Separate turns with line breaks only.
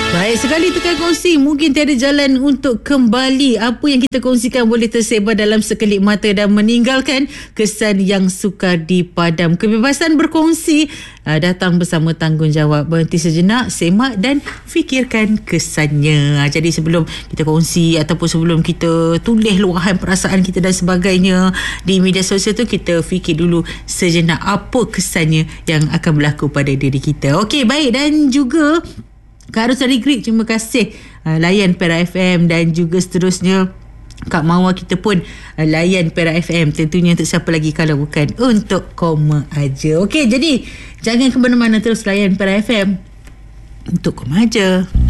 Baik sekali tekan kongsi. Mungkin tiada jalan untuk kembali. Apa yang kita kongsikan boleh tersebar dalam sekelip mata dan meninggalkan kesan yang sukar dipadam. Kebebasan berkongsi datang bersama tanggungjawab. Berhenti sejenak, semak dan fikirkan kesannya. Jadi sebelum kita kongsi ataupun sebelum kita tulis luahan perasaan kita dan sebagainya di media sosial tu, kita fikir dulu sejenak apa kesannya yang akan berlaku pada diri kita. Okey, baik. Dan juga Kak Ros dari Greek, terima kasih layan Perak FM, dan juga seterusnya Kak Mawar kita pun layan Perak FM. Tentunya untuk siapa lagi kalau bukan untuk Koma Aja. Okey, jadi jangan ke mana-mana, terus layan Perak FM untuk Koma Aja.